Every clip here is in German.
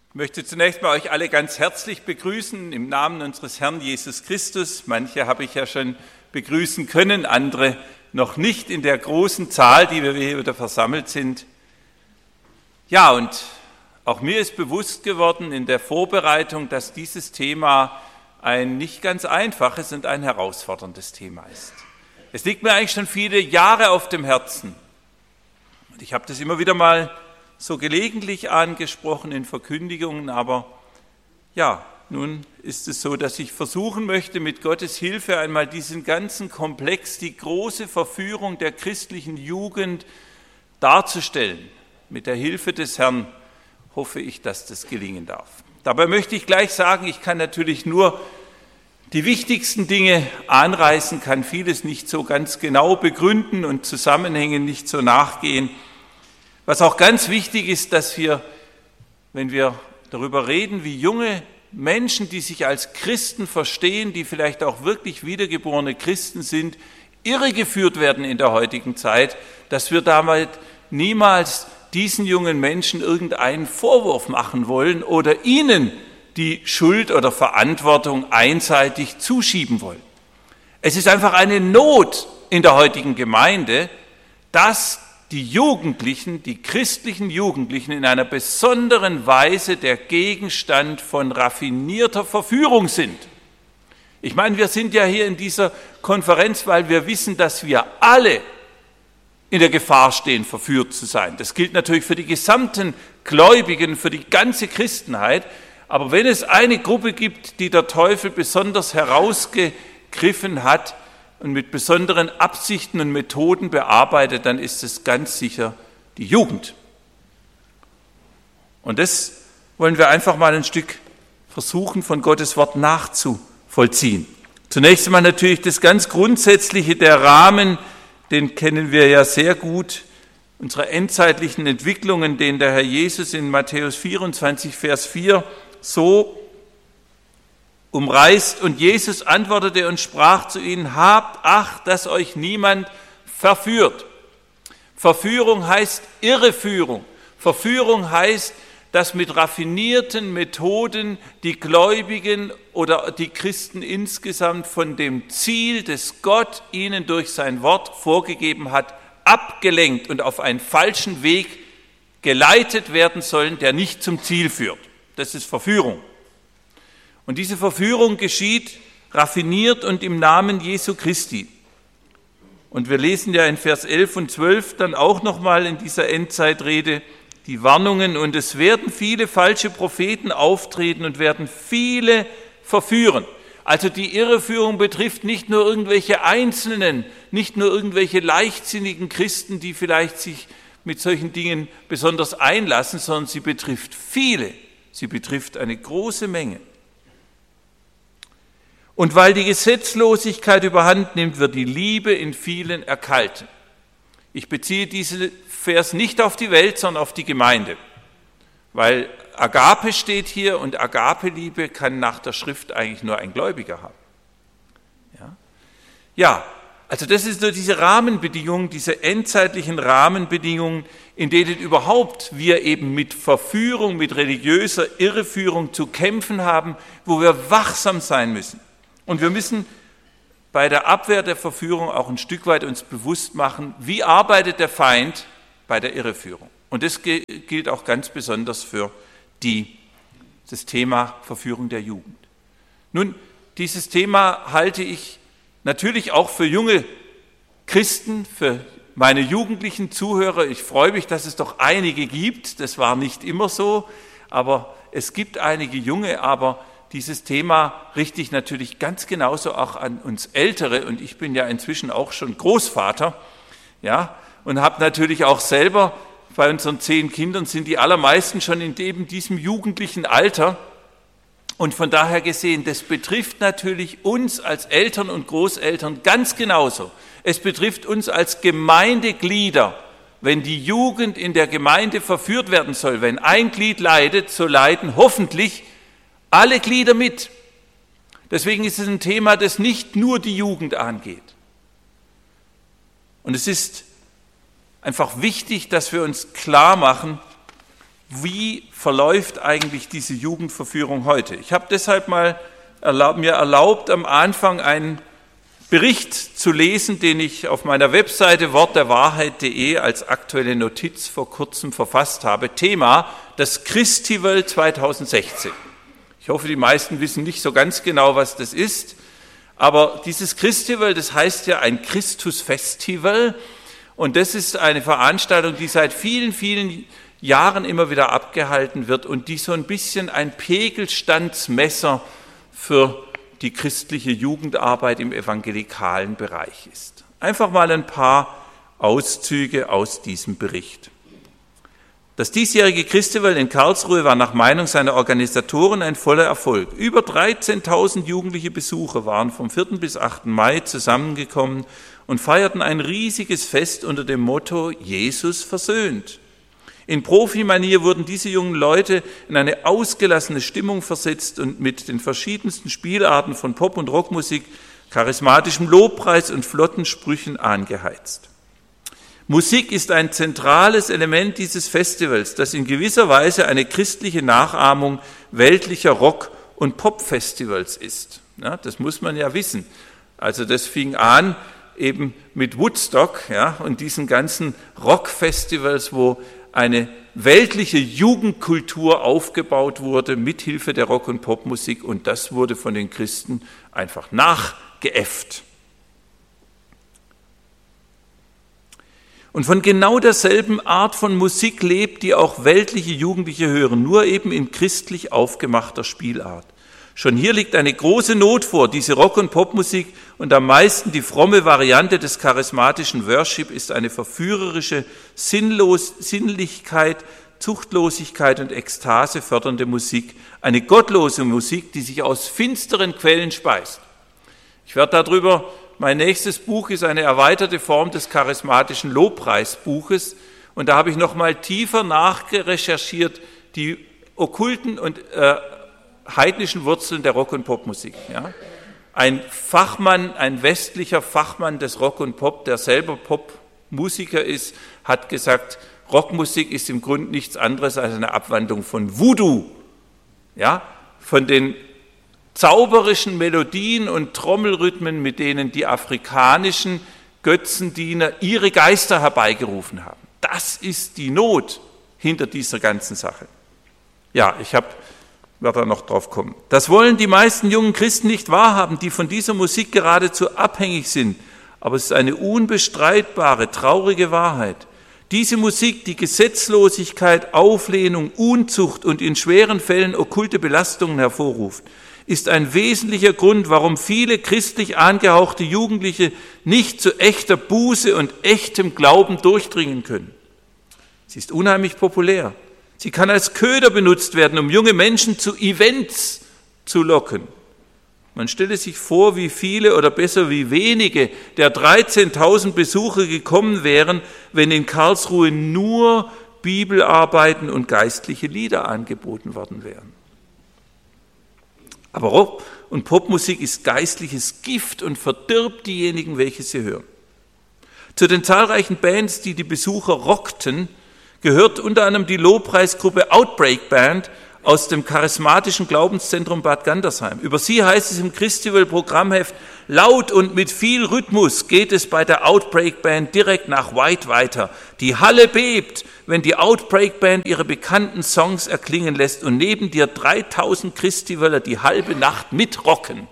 Ich möchte zunächst mal euch alle ganz herzlich begrüßen im Namen unseres Herrn Jesus Christus. Manche habe ich ja schon begrüßen können, andere noch nicht in der großen Zahl, die wir hier wieder versammelt sind. Ja, und auch mir ist bewusst geworden in der Vorbereitung, dass dieses Thema ein nicht ganz einfaches und ein herausforderndes Thema ist. Es liegt mir eigentlich schon viele Jahre auf dem Herzen. Und ich habe das immer wieder mal so gelegentlich angesprochen in Verkündigungen, aber ja, nun ist es so, dass ich versuchen möchte, mit Gottes Hilfe einmal diesen ganzen Komplex, die große Verführung der christlichen Jugend darzustellen. Mit der Hilfe des Herrn hoffe ich, dass das gelingen darf. Dabei möchte ich gleich sagen, ich kann natürlich nur die wichtigsten Dinge anreißen, kann vieles nicht so ganz genau begründen und Zusammenhängen nicht so nachgehen. Was auch ganz wichtig ist, dass wir, wenn wir darüber reden, wie junge Menschen, die sich als Christen verstehen, die vielleicht auch wirklich wiedergeborene Christen sind, irregeführt werden in der heutigen Zeit, dass wir damit niemals diesen jungen Menschen irgendeinen Vorwurf machen wollen oder ihnen die Schuld oder Verantwortung einseitig zuschieben wollen. Es ist einfach eine Not in der heutigen Gemeinde, dass die Jugendlichen, die christlichen Jugendlichen in einer besonderen Weise der Gegenstand von raffinierter Verführung sind. Ich meine, wir sind ja hier in dieser Konferenz, weil wir wissen, dass wir alle in der Gefahr stehen, verführt zu sein. Das gilt natürlich für die gesamten Gläubigen, für die ganze Christenheit. Aber wenn es eine Gruppe gibt, die der Teufel besonders herausgegriffen hat und mit besonderen Absichten und Methoden bearbeitet, dann ist es ganz sicher die Jugend. Und das wollen wir einfach mal ein Stück versuchen, von Gottes Wort nachzuvollziehen. Zunächst einmal natürlich das ganz Grundsätzliche, der Rahmen, den kennen wir ja sehr gut, unsere endzeitlichen Entwicklungen, den der Herr Jesus in Matthäus 24, Vers 4 so umreißt. Und Jesus antwortete und sprach zu ihnen: Habt Acht, dass euch niemand verführt. Verführung heißt Irreführung. Verführung heißt, dass mit raffinierten Methoden die Gläubigen oder die Christen insgesamt von dem Ziel, das Gott ihnen durch sein Wort vorgegeben hat, abgelenkt und auf einen falschen Weg geleitet werden sollen, der nicht zum Ziel führt. Das ist Verführung. Und diese Verführung geschieht raffiniert und im Namen Jesu Christi. Und wir lesen ja in Vers 11 und 12 dann auch nochmal in dieser Endzeitrede die Warnungen: Und es werden viele falsche Propheten auftreten und werden viele verführen. Also die Irreführung betrifft nicht nur irgendwelche Einzelnen, nicht nur irgendwelche leichtsinnigen Christen, die vielleicht sich mit solchen Dingen besonders einlassen, sondern sie betrifft viele. Sie betrifft eine große Menge. Und weil die Gesetzlosigkeit überhand nimmt, wird die Liebe in vielen erkalten. Ich beziehe diesen Vers nicht auf die Welt, sondern auf die Gemeinde. Weil Agape steht hier und Agape-Liebe kann nach der Schrift eigentlich nur ein Gläubiger haben. Ja, also das ist nur diese Rahmenbedingungen, diese endzeitlichen Rahmenbedingungen, in denen überhaupt wir eben mit Verführung, mit religiöser Irreführung zu kämpfen haben, wo wir wachsam sein müssen. Und wir müssen bei der Abwehr der Verführung auch ein Stück weit uns bewusst machen, wie arbeitet der Feind bei der Irreführung. Und das gilt auch ganz besonders für das Thema Verführung der Jugend. Nun, dieses Thema halte ich natürlich auch für junge Christen, für meine jugendlichen Zuhörer. Ich freue mich, dass es doch einige gibt. Das war nicht immer so, aber es gibt einige Junge, aber dieses Thema richte ich natürlich ganz genauso auch an uns Ältere. Und ich bin ja inzwischen auch schon Großvater, ja, und habe natürlich auch selber, bei unseren 10 Kindern sind die allermeisten schon in eben diesem jugendlichen Alter. Und von daher gesehen, das betrifft natürlich uns als Eltern und Großeltern ganz genauso. Es betrifft uns als Gemeindeglieder. Wenn die Jugend in der Gemeinde verführt werden soll, wenn ein Glied leidet, so leiden hoffentlich alle Glieder mit. Deswegen ist es ein Thema, das nicht nur die Jugend angeht. Und es ist einfach wichtig, dass wir uns klar machen, wie verläuft eigentlich diese Jugendverführung heute. Ich habe deshalb mir erlaubt, am Anfang einen Bericht zu lesen, den ich auf meiner Webseite wortderwahrheit.de als aktuelle Notiz vor kurzem verfasst habe. Thema: das Christival 2016. Ich hoffe, die meisten wissen nicht so ganz genau, was das ist. Aber dieses Christival, das heißt ja ein Christusfestival. Und das ist eine Veranstaltung, die seit vielen, vielen Jahren immer wieder abgehalten wird und die so ein bisschen ein Pegelstandsmesser für die christliche Jugendarbeit im evangelikalen Bereich ist. Einfach mal ein paar Auszüge aus diesem Bericht. Das diesjährige Christival in Karlsruhe war nach Meinung seiner Organisatoren ein voller Erfolg. Über 13.000 jugendliche Besucher waren vom 4. bis 8. Mai zusammengekommen und feierten ein riesiges Fest unter dem Motto Jesus versöhnt. In Profimanier wurden diese jungen Leute in eine ausgelassene Stimmung versetzt und mit den verschiedensten Spielarten von Pop- und Rockmusik, charismatischem Lobpreis und flotten Sprüchen angeheizt. Musik ist ein zentrales Element dieses Festivals, das in gewisser Weise eine christliche Nachahmung weltlicher Rock- und Popfestivals ist. Ja, das muss man ja wissen. Also das fing an eben mit Woodstock, ja, und diesen ganzen Rockfestivals, wo eine weltliche Jugendkultur aufgebaut wurde mithilfe der Rock- und Popmusik, und das wurde von den Christen einfach nachgeäfft. Und von genau derselben Art von Musik lebt, die auch weltliche Jugendliche hören, nur eben in christlich aufgemachter Spielart. Schon hier liegt eine große Not vor. Diese Rock- und Popmusik und am meisten die fromme Variante des charismatischen Worship ist eine verführerische Sinnlichkeit, Zuchtlosigkeit und Ekstase fördernde Musik, eine gottlose Musik, die sich aus finsteren Quellen speist. Ich werde darüber, mein nächstes Buch ist eine erweiterte Form des charismatischen Lobpreisbuches, und da habe ich nochmal tiefer nachrecherchiert, die okkulten und heidnischen Wurzeln der Rock- und Popmusik. Ja. Ein Fachmann, ein westlicher Fachmann des Rock und Pop, der selber Popmusiker ist, hat gesagt, Rockmusik ist im Grunde nichts anderes als eine Abwandlung von Voodoo, ja, von den zauberischen Melodien und Trommelrhythmen, mit denen die afrikanischen Götzendiener ihre Geister herbeigerufen haben. Das ist die Not hinter dieser ganzen Sache. Ja, ich werde da noch drauf kommen. Das wollen die meisten jungen Christen nicht wahrhaben, die von dieser Musik geradezu abhängig sind. Aber es ist eine unbestreitbare, traurige Wahrheit. Diese Musik, die Gesetzlosigkeit, Auflehnung, Unzucht und in schweren Fällen okkulte Belastungen hervorruft, ist ein wesentlicher Grund, warum viele christlich angehauchte Jugendliche nicht zu echter Buße und echtem Glauben durchdringen können. Sie ist unheimlich populär. Sie kann als Köder benutzt werden, um junge Menschen zu Events zu locken. Man stelle sich vor, wie viele oder besser wie wenige der 13.000 Besucher gekommen wären, wenn in Karlsruhe nur Bibelarbeiten und geistliche Lieder angeboten worden wären. Aber Rock- und Popmusik ist geistliches Gift und verdirbt diejenigen, welche sie hören. Zu den zahlreichen Bands, die die Besucher rockten, gehört unter anderem die Lobpreisgruppe Outbreak Band aus dem charismatischen Glaubenszentrum Bad Gandersheim. Über sie heißt es im Christival-Programmheft: Laut und mit viel Rhythmus geht es bei der Outbreak Band direkt nach White weiter. Die Halle bebt, wenn die Outbreak Band ihre bekannten Songs erklingen lässt und neben dir 3.000 Christivaler die halbe Nacht mitrocken.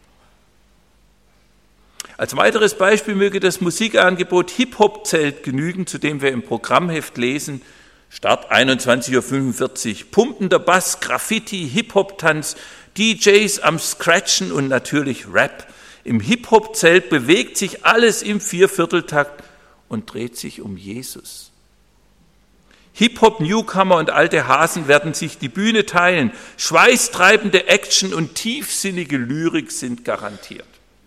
Als weiteres Beispiel möge das Musikangebot Hip-Hop-Zelt genügen, zu dem wir im Programmheft lesen: Start 21.45 Uhr, pumpender Bass, Graffiti, Hip-Hop-Tanz, DJs am Scratchen und natürlich Rap. Im Hip-Hop-Zelt bewegt sich alles im Viervierteltakt und dreht sich um Jesus. Hip-Hop-Newcomer und alte Hasen werden sich die Bühne teilen. Schweißtreibende Action und tiefsinnige Lyrik sind garantiert.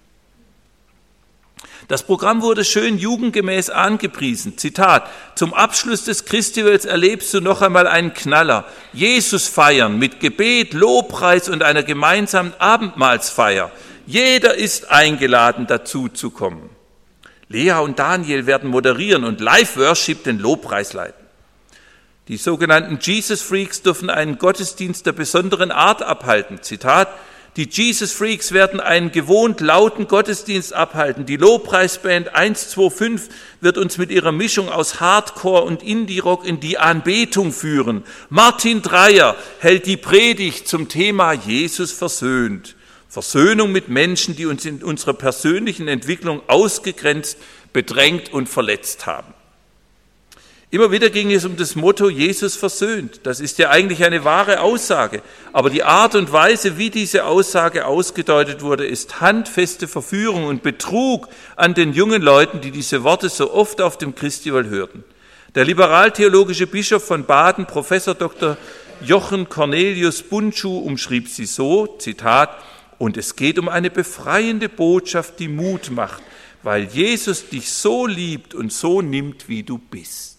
Das Programm wurde schön jugendgemäß angepriesen. Zitat: Zum Abschluss des Christivals erlebst du noch einmal einen Knaller. Jesus feiern mit Gebet, Lobpreis und einer gemeinsamen Abendmahlsfeier. Jeder ist eingeladen, dazu zu kommen. Lea und Daniel werden moderieren und Live-Worship den Lobpreis leiten. Die sogenannten Jesus Freaks dürfen einen Gottesdienst der besonderen Art abhalten. Zitat: Die Jesus Freaks werden einen gewohnt lauten Gottesdienst abhalten. Die Lobpreisband 125 wird uns mit ihrer Mischung aus Hardcore und Indie-Rock in die Anbetung führen. Martin Dreyer hält die Predigt zum Thema Jesus versöhnt. Versöhnung mit Menschen, die uns in unserer persönlichen Entwicklung ausgegrenzt, bedrängt und verletzt haben. Immer wieder ging es um das Motto Jesus versöhnt. Das ist ja eigentlich eine wahre Aussage. Aber die Art und Weise, wie diese Aussage ausgedeutet wurde, ist handfeste Verführung und Betrug an den jungen Leuten, die diese Worte so oft auf dem Christival hörten. Der liberal-theologische Bischof von Baden, Professor Dr. Jochen Cornelius Bundschuh, umschrieb sie so, Zitat: Und es geht um eine befreiende Botschaft, die Mut macht, weil Jesus dich so liebt und so nimmt, wie du bist.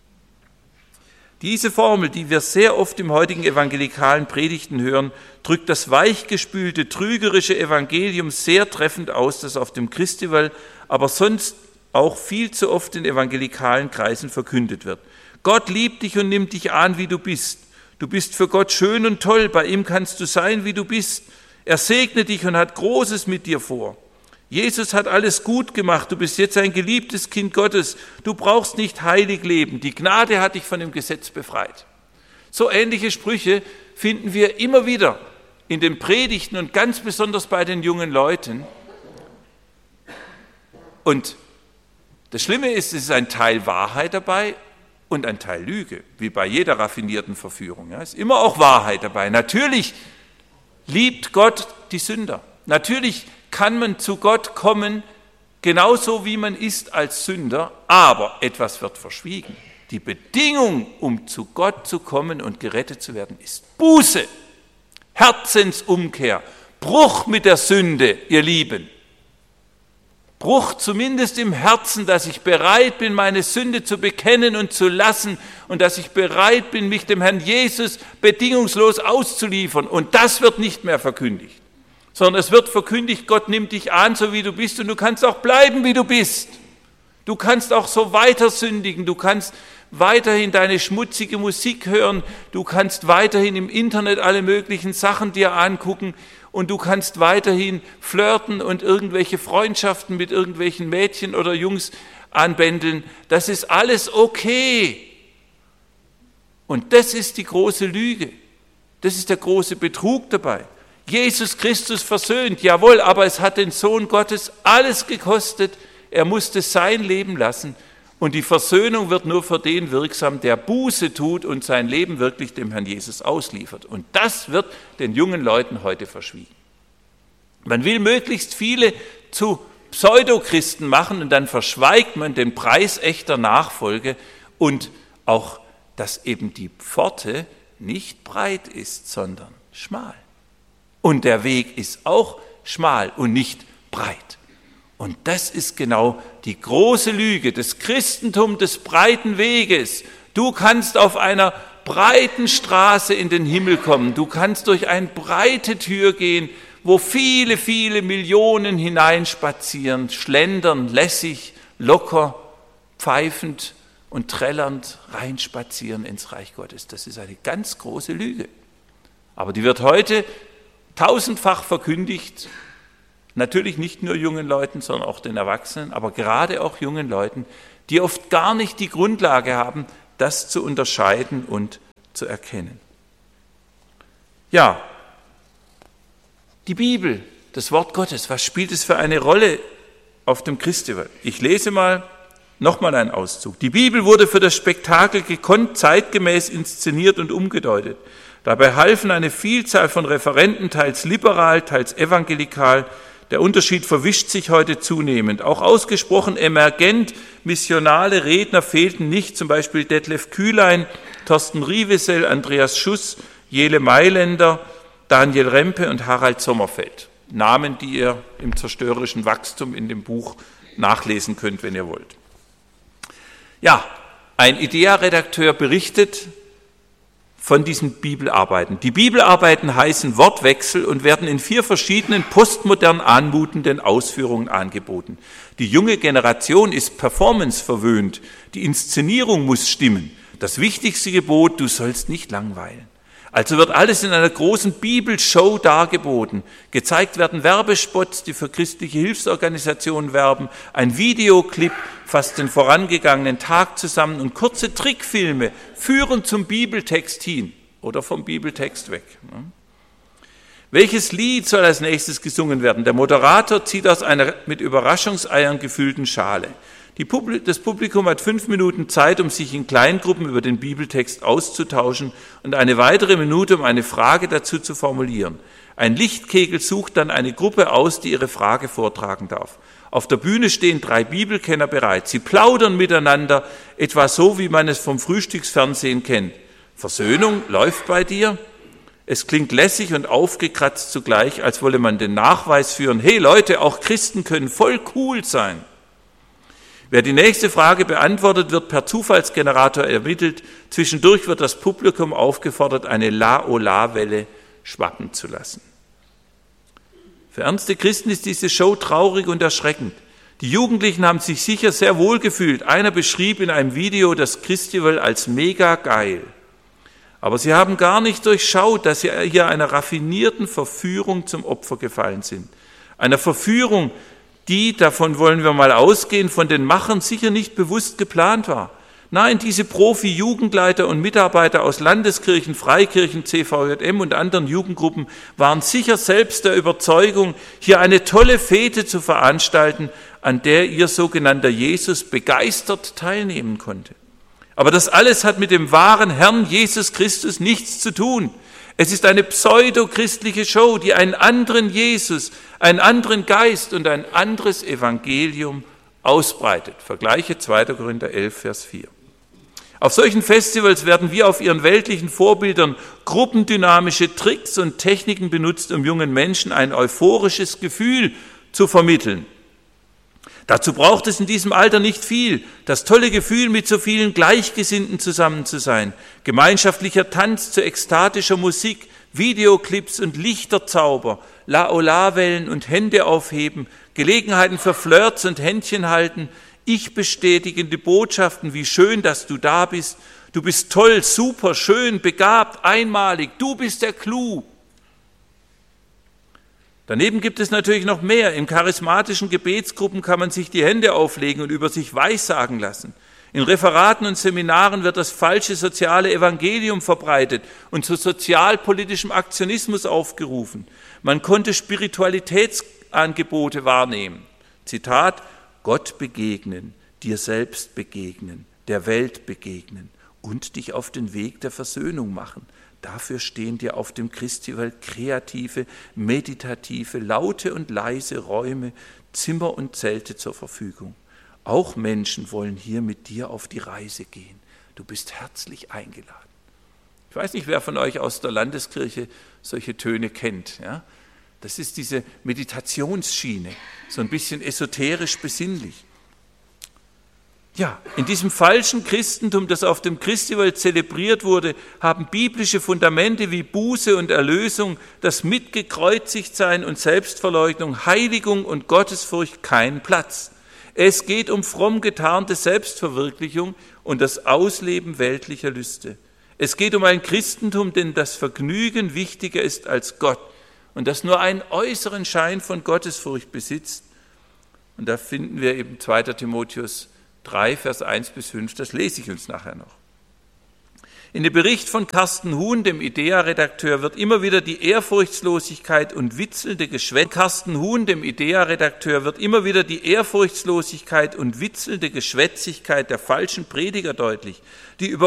Diese Formel, die wir sehr oft im heutigen evangelikalen Predigten hören, drückt das weichgespülte, trügerische Evangelium sehr treffend aus, das auf dem Christival, aber sonst auch viel zu oft in evangelikalen Kreisen verkündet wird. Gott liebt dich und nimmt dich an, wie du bist. Du bist für Gott schön und toll, bei ihm kannst du sein, wie du bist. Er segnet dich und hat Großes mit dir vor. Jesus hat alles gut gemacht, du bist jetzt ein geliebtes Kind Gottes, du brauchst nicht heilig leben, die Gnade hat dich von dem Gesetz befreit. So ähnliche Sprüche finden wir immer wieder in den Predigten und ganz besonders bei den jungen Leuten. Und das Schlimme ist, es ist ein Teil Wahrheit dabei und ein Teil Lüge, wie bei jeder raffinierten Verführung. Ja, ist immer auch Wahrheit dabei. Natürlich liebt Gott die Sünder. Natürlich kann man zu Gott kommen, genauso wie man ist als Sünder, aber etwas wird verschwiegen. Die Bedingung, um zu Gott zu kommen und gerettet zu werden, ist Buße, Herzensumkehr, Bruch mit der Sünde, ihr Lieben. Bruch zumindest im Herzen, dass ich bereit bin, meine Sünde zu bekennen und zu lassen und dass ich bereit bin, mich dem Herrn Jesus bedingungslos auszuliefern. Und das wird nicht mehr verkündigt, sondern es wird verkündigt, Gott nimmt dich an, so wie du bist, und du kannst auch bleiben, wie du bist. Du kannst auch so weiter sündigen, du kannst weiterhin deine schmutzige Musik hören, du kannst weiterhin im Internet alle möglichen Sachen dir angucken und du kannst weiterhin flirten und irgendwelche Freundschaften mit irgendwelchen Mädchen oder Jungs anbändeln. Das ist alles okay. Und das ist die große Lüge. Das ist der große Betrug dabei. Jesus Christus versöhnt, jawohl, aber es hat den Sohn Gottes alles gekostet. Er musste sein Leben lassen. Und die Versöhnung wird nur für den wirksam, der Buße tut und sein Leben wirklich dem Herrn Jesus ausliefert. Und das wird den jungen Leuten heute verschwiegen. Man will möglichst viele zu Pseudochristen machen und dann verschweigt man den Preis echter Nachfolge und auch, dass eben die Pforte nicht breit ist, sondern schmal. Und der Weg ist auch schmal und nicht breit. Und das ist genau die große Lüge des Christentums des breiten Weges. Du kannst auf einer breiten Straße in den Himmel kommen. Du kannst durch eine breite Tür gehen, wo viele, viele Millionen hineinspazieren, schlendern, lässig, locker, pfeifend und trällernd reinspazieren ins Reich Gottes. Das ist eine ganz große Lüge. Aber die wird heute tausendfach verkündigt, natürlich nicht nur jungen Leuten, sondern auch den Erwachsenen, aber gerade auch jungen Leuten, die oft gar nicht die Grundlage haben, das zu unterscheiden und zu erkennen. Ja, die Bibel, das Wort Gottes, was spielt es für eine Rolle auf dem Christival? Ich lese nochmal einen Auszug. Die Bibel wurde für das Spektakel gekonnt, zeitgemäß inszeniert und umgedeutet. Dabei halfen eine Vielzahl von Referenten, teils liberal, teils evangelikal. Der Unterschied verwischt sich heute zunehmend. Auch ausgesprochen emergent missionale Redner fehlten nicht, zum Beispiel Detlef Kühlein, Thorsten Riewesel, Andreas Schuss, Jele Mailänder, Daniel Rempe und Harald Sommerfeld. Namen, die ihr im zerstörerischen Wachstum in dem Buch nachlesen könnt, wenn ihr wollt. Ja, ein IDEA-Redakteur berichtet von diesen Bibelarbeiten. Die Bibelarbeiten heißen Wortwechsel und werden in 4 verschiedenen postmodern anmutenden Ausführungen angeboten. Die junge Generation ist performanceverwöhnt. Die Inszenierung muss stimmen. Das wichtigste Gebot, du sollst nicht langweilen. Also wird alles in einer großen Bibelshow dargeboten. Gezeigt werden Werbespots, die für christliche Hilfsorganisationen werben. Ein Videoclip fasst den vorangegangenen Tag zusammen und kurze Trickfilme führen zum Bibeltext hin oder vom Bibeltext weg. Welches Lied soll als nächstes gesungen werden? Der Moderator zieht aus einer mit Überraschungseiern gefüllten Schale. Das Publikum hat 5 Minuten Zeit, um sich in Kleingruppen über den Bibeltext auszutauschen und eine weitere Minute, um eine Frage dazu zu formulieren. Ein Lichtkegel sucht dann eine Gruppe aus, die ihre Frage vortragen darf. Auf der Bühne stehen 3 Bibelkenner bereit. Sie plaudern miteinander, etwa so, wie man es vom Frühstücksfernsehen kennt. Versöhnung läuft bei dir? Es klingt lässig und aufgekratzt zugleich, als wolle man den Nachweis führen, hey Leute, auch Christen können voll cool sein. Wer die nächste Frage beantwortet, wird per Zufallsgenerator ermittelt. Zwischendurch wird das Publikum aufgefordert, eine La-O-La-Welle schwappen zu lassen. Für ernste Christen ist diese Show traurig und erschreckend. Die Jugendlichen haben sich sicher sehr wohl gefühlt. Einer beschrieb in einem Video das Christival als mega geil. Aber sie haben gar nicht durchschaut, dass sie hier einer raffinierten Verführung zum Opfer gefallen sind. Einer Verführung, die, davon wollen wir mal ausgehen, von den Machern sicher nicht bewusst geplant war. Nein, diese Profi-Jugendleiter und Mitarbeiter aus Landeskirchen, Freikirchen, CVJM und anderen Jugendgruppen waren sicher selbst der Überzeugung, hier eine tolle Fete zu veranstalten, an der ihr sogenannter Jesus begeistert teilnehmen konnte. Aber das alles hat mit dem wahren Herrn Jesus Christus nichts zu tun. Es ist eine pseudo-christliche Show, die einen anderen Jesus, einen anderen Geist und ein anderes Evangelium ausbreitet. Vergleiche 2. Korinther 11, Vers 4. Auf solchen Festivals werden wie auf ihren weltlichen Vorbildern gruppendynamische Tricks und Techniken benutzt, um jungen Menschen ein euphorisches Gefühl zu vermitteln. Dazu braucht es in diesem Alter nicht viel. Das tolle Gefühl, mit so vielen Gleichgesinnten zusammen zu sein. Gemeinschaftlicher Tanz zu ekstatischer Musik, Videoclips und Lichterzauber, La-O-La-Wellen und Hände aufheben, Gelegenheiten für Flirts und Händchen halten, ich-bestätigende Botschaften, wie schön, dass du da bist. Du bist toll, super, schön, begabt, einmalig. Du bist der Clou. Daneben gibt es natürlich noch mehr. In charismatischen Gebetsgruppen kann man sich die Hände auflegen und über sich weissagen lassen. In Referaten und Seminaren wird das falsche soziale Evangelium verbreitet und zu sozialpolitischem Aktionismus aufgerufen. Man konnte Spiritualitätsangebote wahrnehmen. Zitat, Gott begegnen, dir selbst begegnen, der Welt begegnen und dich auf den Weg der Versöhnung machen. Dafür stehen dir auf dem Christival kreative, meditative, laute und leise Räume, Zimmer und Zelte zur Verfügung. Auch Menschen wollen hier mit dir auf die Reise gehen. Du bist herzlich eingeladen. Ich weiß nicht, wer von euch aus der Landeskirche solche Töne kennt. Ja? Das ist diese Meditationsschiene, so ein bisschen esoterisch besinnlich. Ja, in diesem falschen Christentum, das auf dem Christival zelebriert wurde, haben biblische Fundamente wie Buße und Erlösung, das Mitgekreuzigtsein und Selbstverleugnung, Heiligung und Gottesfurcht keinen Platz. Es geht um fromm getarnte Selbstverwirklichung und das Ausleben weltlicher Lüste. Es geht um ein Christentum, denn das Vergnügen wichtiger ist als Gott und das nur einen äußeren Schein von Gottesfurcht besitzt. Und da finden wir eben 2. Timotheus 3, Vers 1 bis 5, das lese ich uns nachher noch. In dem Bericht von Carsten Huhn, dem IDEA-Redakteur, wird immer wieder die Ehrfurchtslosigkeit und witzelnde Geschwätzigkeit der falschen Prediger deutlich, die über